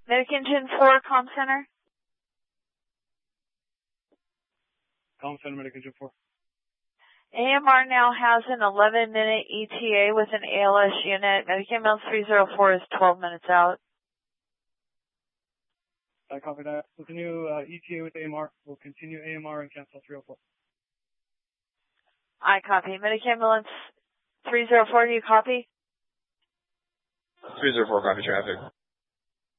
Medication 4, Comm Center. Comm Center, Medication 4. AMR now has an 11-minute ETA with an ALS unit. Medicament 304 is 12 minutes out. I copy that. Continue ETA with AMR. We'll continue AMR and cancel 304. I copy. Medicament 304, do you copy? 304, copy traffic.